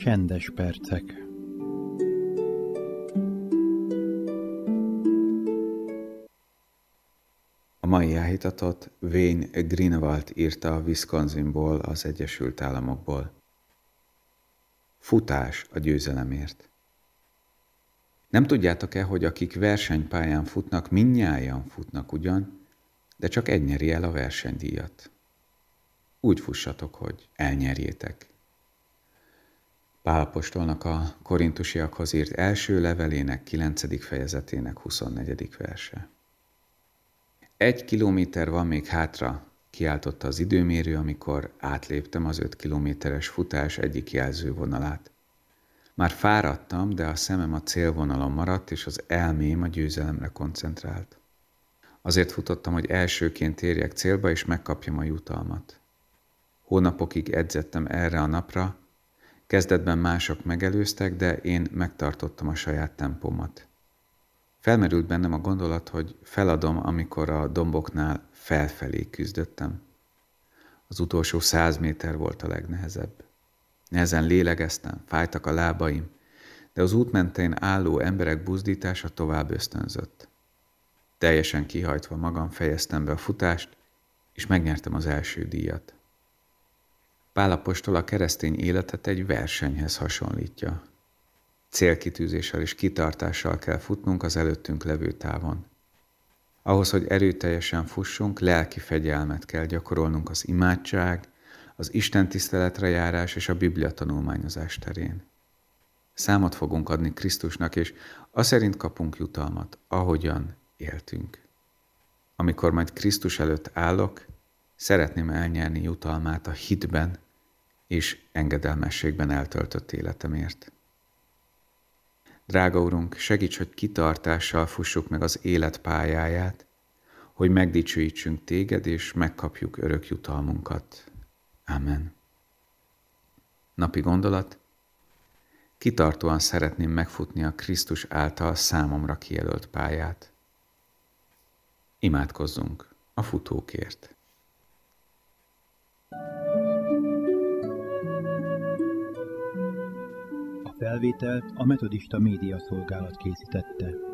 Csendes percek. A mai áhítatot Wayne Greenwald írta a Wisconsinból, az Egyesült Államokból. Futás a győzelemért. Nem tudjátok-e, hogy akik versenypályán futnak, mindnyájan futnak ugyan, de csak egy nyeri el a versenydíjat. Úgy fussatok, hogy elnyerjétek. Pál apostolnak a Korintusiakhoz írt első levelének 9. fejezetének 24. verse. 1 kilométer van még hátra, kiáltotta az időmérő, amikor átléptem az 5 kilométeres futás egyik jelzővonalát. Már fáradtam, de a szemem a célvonalon maradt, és az elmém a győzelemre koncentrált. Azért futottam, hogy elsőként érjek célba, és megkapjam a jutalmat. Hónapokig edzettem erre a napra, kezdetben mások megelőztek, de én megtartottam a saját tempómat. Felmerült bennem a gondolat, hogy feladom, amikor a domboknál felfelé küzdöttem. Az utolsó 100 méter volt a legnehezebb. Nehezen lélegeztem, fájtak a lábaim, de az út mentén álló emberek buzdítása tovább ösztönzött. Teljesen kihajtva magam fejeztem be a futást, és megnyertem az első díjat. Pál apostol a keresztény életet egy versenyhez hasonlítja. Célkitűzéssel és kitartással kell futnunk az előttünk levő távon. Ahhoz, hogy erőteljesen fussunk, lelki fegyelmet kell gyakorolnunk az imádság, az Isten tiszteletre járás és a Biblia tanulmányozás terén. Számot fogunk adni Krisztusnak, és aszerint kapunk jutalmat, ahogyan éltünk. Amikor majd Krisztus előtt állok, szeretném elnyerni jutalmát a hitben és engedelmességben eltöltött életemért. Drága Urunk, segíts, hogy kitartással fussuk meg az élet pályáját, hogy megdicsőítsünk Téged, és megkapjuk örök jutalmunkat. Amen. Napi gondolat: kitartóan szeretném megfutni a Krisztus által számomra kijelölt pályát. Imádkozzunk a futókért. A felvételt a Metodista Média Szolgálat készítette.